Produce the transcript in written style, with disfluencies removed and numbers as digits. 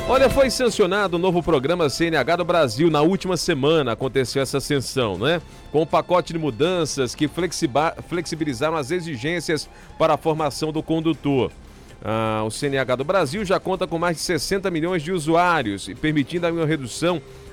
Olha, foi sancionado o novo programa CNH do Brasil na última semana, aconteceu essa ascensão, né? Com um pacote de mudanças que flexibilizaram as exigências para a formação do condutor. O CNH do Brasil já conta com mais de 60 milhões de usuários, e permitindo uma redução